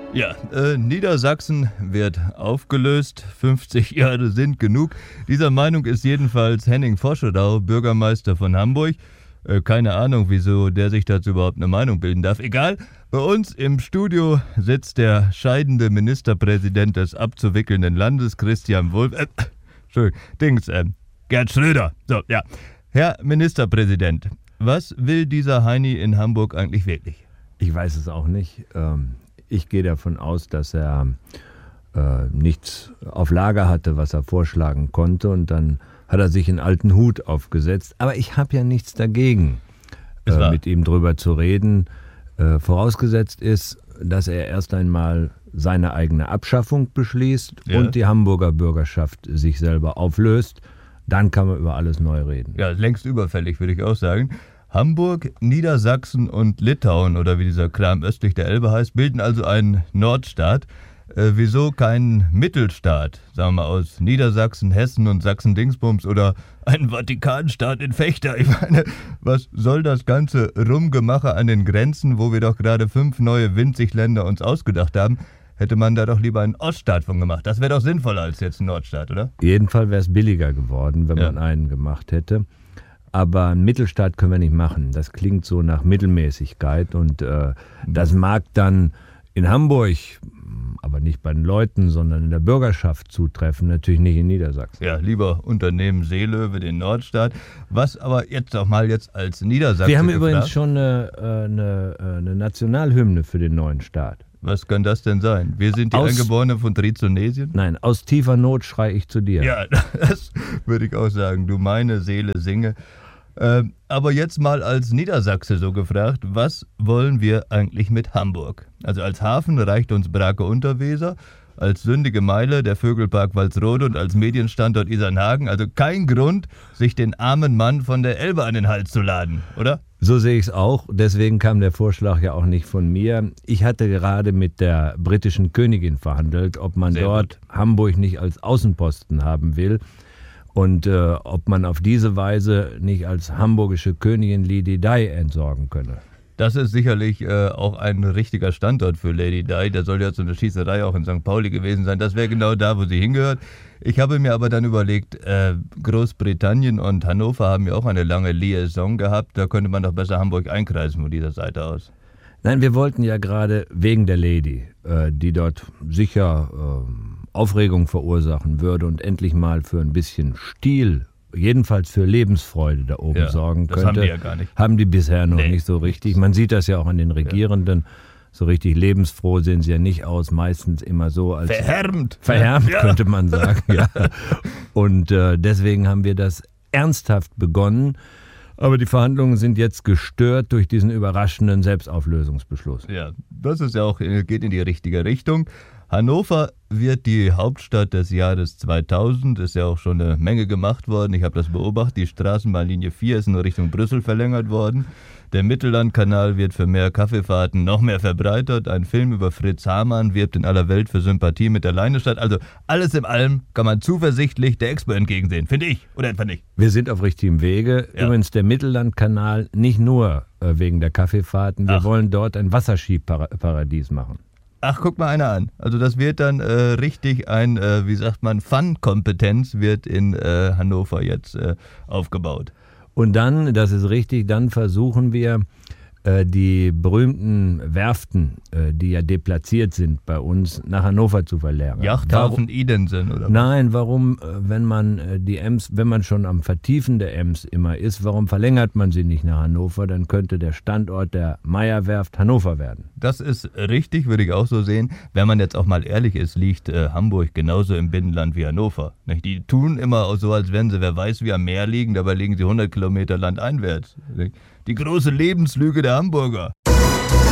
Ja, Niedersachsen wird aufgelöst, 50 Jahre sind genug. Dieser Meinung ist jedenfalls Henning Voschedau, Bürgermeister von Hamburg. Keine Ahnung, wieso der sich dazu überhaupt eine Meinung bilden darf. Egal, bei uns im Studio sitzt der scheidende Ministerpräsident des abzuwickelnden Landes, Christian Wulff. Gerd Schröder. So, ja. Herr Ministerpräsident, was will dieser Heini in Hamburg eigentlich wirklich? Ich weiß es auch nicht. Ich gehe davon aus, dass er nichts auf Lager hatte, was er vorschlagen konnte. Und dann hat er sich einen alten Hut aufgesetzt. Aber ich habe ja nichts dagegen, mit ihm drüber zu reden. Vorausgesetzt ist, dass er erst einmal seine eigene Abschaffung beschließt und die Hamburger Bürgerschaft sich selber auflöst. Dann kann man über alles neu reden. Ja, längst überfällig, würde ich auch sagen. Hamburg, Niedersachsen und Litauen, oder wie dieser Kram östlich der Elbe heißt, bilden also einen Nordstaat. Wieso kein Mittelstaat, sagen wir mal, aus Niedersachsen, Hessen und Sachsen-Dingsbums oder ein Vatikanstaat in Vechta? Ich meine, was soll das ganze Rumgemache an den Grenzen, wo wir doch gerade 5 neue Winzigländer uns ausgedacht haben? Hätte man da doch lieber einen Oststaat von gemacht. Das wäre doch sinnvoller als jetzt ein Nordstaat, oder? Jedenfalls wäre es billiger geworden, wenn man einen gemacht hätte. Aber einen Mittelstaat können wir nicht machen. Das klingt so nach Mittelmäßigkeit. Und das mag dann in Hamburg, aber nicht bei den Leuten, sondern in der Bürgerschaft zutreffen, natürlich nicht in Niedersachsen. Ja, lieber Unternehmen Seelöwe, den Nordstaat. Was aber jetzt auch mal jetzt als Niedersachsen. Wir haben übrigens schon eine Nationalhymne für den neuen Staat. Was kann das denn sein? Wir sind die Eingeborenen von Trizonesien? Nein, aus tiefer Not schrei ich zu dir. Ja, das würde ich auch sagen. Du meine Seele singe. Aber jetzt mal als Niedersachse so gefragt, was wollen wir eigentlich mit Hamburg? Also als Hafen reicht uns Brake-Unterweser, als sündige Meile der Vögelpark Walsrode und als Medienstandort Isernhagen. Also kein Grund, sich den armen Mann von der Elbe an den Hals zu laden, oder? So sehe ich es auch. Deswegen kam der Vorschlag ja auch nicht von mir. Ich hatte gerade mit der britischen Königin verhandelt, ob man dort Hamburg nicht als Außenposten haben will und ob man auf diese Weise nicht als hamburgische Königin Lady Di entsorgen könne. Das ist sicherlich auch ein richtiger Standort für Lady Di. Da soll ja so eine Schießerei auch in St. Pauli gewesen sein. Das wäre genau da, wo sie hingehört. Ich habe mir aber dann überlegt, Großbritannien und Hannover haben ja auch eine lange Liaison gehabt. Da könnte man doch besser Hamburg einkreisen von dieser Seite aus. Nein, wir wollten ja gerade wegen der Lady, die dort sicher Aufregung verursachen würde und endlich mal für ein bisschen Stil, jedenfalls für Lebensfreude da oben sorgen könnte. Das haben die ja gar nicht. Haben die bisher noch nicht so richtig. Man sieht das ja auch an den Regierenden. So richtig lebensfroh sehen sie ja nicht aus, meistens immer so als... Verhärmt, könnte man sagen, ja. Und deswegen haben wir das ernsthaft begonnen. Aber die Verhandlungen sind jetzt gestört durch diesen überraschenden Selbstauflösungsbeschluss. Ja, das ist ja auch, geht in die richtige Richtung. Hannover wird die Hauptstadt des Jahres 2000, ist ja auch schon eine Menge gemacht worden. Ich habe das beobachtet, die Straßenbahnlinie 4 ist in Richtung Brüssel verlängert worden. Der Mittellandkanal wird für mehr Kaffeefahrten noch mehr verbreitert. Ein Film über Fritz Hamann wirbt in aller Welt für Sympathie mit der Leinestadt. Also alles in allem kann man zuversichtlich der Expo entgegensehen, finde ich, oder etwa nicht? Wir sind auf richtigem Wege. Ja. Übrigens der Mittellandkanal nicht nur wegen der Kaffeefahrten. Wir wollen dort ein Wasserskiparadies machen. Ach, guck mal einer an. Also das wird dann richtig ein, Fun-Kompetenz wird in Hannover jetzt aufgebaut. Und dann, das ist richtig, dann versuchen wir, die berühmten Werften, die ja deplatziert sind bei uns, nach Hannover zu verlagern. Yachthafen Idensen, oder? Nein, warum, wenn man die Ems, wenn man schon am Vertiefen der Ems immer ist, warum verlängert man sie nicht nach Hannover? Dann könnte der Standort der Meyer-Werft Hannover werden. Das ist richtig, würde ich auch so sehen. Wenn man jetzt auch mal ehrlich ist, liegt Hamburg genauso im Binnenland wie Hannover. Nicht? Die tun immer so, als wenn sie, wer weiß, wie am Meer liegen, dabei liegen sie 100 Kilometer landeinwärts. Die große Lebenslüge der Hamburger.